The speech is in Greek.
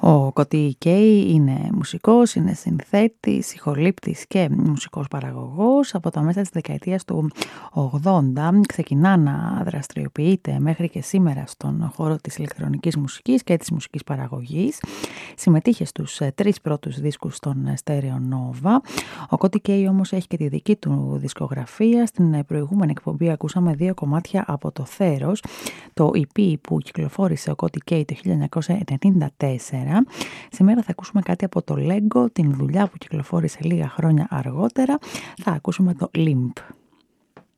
Ο Κώτη Κέι είναι μουσικός, είναι συνθέτης, ηχολήπτης και μουσικός παραγωγός. Από τα μέσα της δεκαετίας του 80 ξεκινά να δραστηριοποιείται μέχρι και σήμερα στον χώρο της ηλεκτρονικής μουσικής και της μουσικής παραγωγής. Συμμετείχε στους 3 πρώτους δίσκους των Stereo Nova. Ο Κώτη Κέι όμως έχει και τη δική του δισκογραφία. Στην προηγούμενη εκπομπή ακούσαμε 2 κομμάτια από το Θέρος, το EP που κυκλοφόρησε ο Κώτη Κέι το 1994. Σήμερα θα ακούσουμε κάτι από το Lego, την δουλειά που κυκλοφόρησε λίγα χρόνια αργότερα. Θα ακούσουμε το Limp.